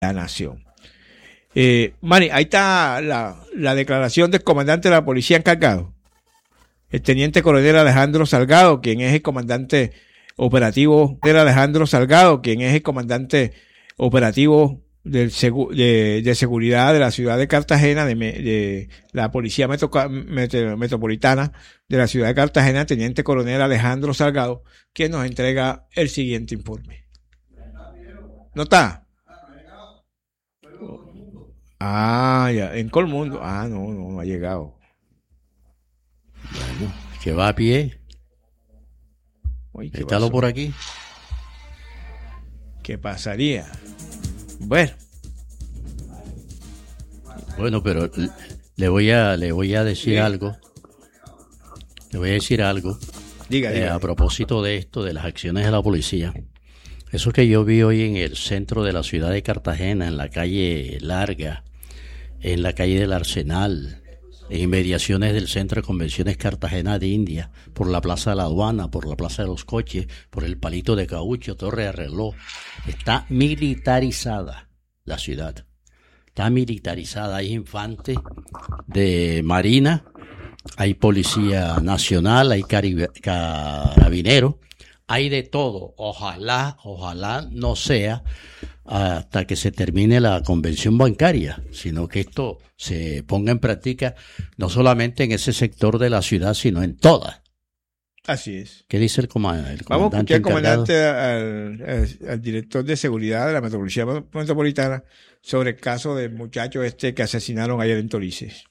la nación. Manny, ahí está la declaración del comandante de la policía encargado, el teniente coronel Alejandro Salgado, quien es el comandante operativo de seguridad de la ciudad de Cartagena, de la policía metropolitana de la ciudad de Cartagena, teniente coronel Alejandro Salgado, quien nos entrega el siguiente informe. ¿No está? Ya, en Colmundo. No ha llegado. Bueno, que va a pie. Éstalo por aquí. ¿Qué pasaría? Bueno, pero le voy a decir algo. Le voy a decir algo. Diga. A propósito de esto, de las acciones de la policía. Eso que yo vi hoy en el centro de la ciudad de Cartagena, en la calle Larga, en la calle del Arsenal, en inmediaciones del Centro de Convenciones Cartagena de India, por la Plaza de la Aduana, por la Plaza de los Coches, por el Palito de Caucho, Torre de Reloj. Está militarizada la ciudad. Está militarizada. Hay infantes de Marina, hay Policía Nacional, hay carabineros, hay de todo. Ojalá no sea hasta que se termine la convención bancaria, sino que esto se ponga en práctica no solamente en ese sector de la ciudad, sino en todas. Así es. ¿Qué dice el comandante? Vamos a escuchar al comandante, al director de seguridad de la Policía Metropolitana sobre el caso del muchacho que asesinaron ayer en Torices.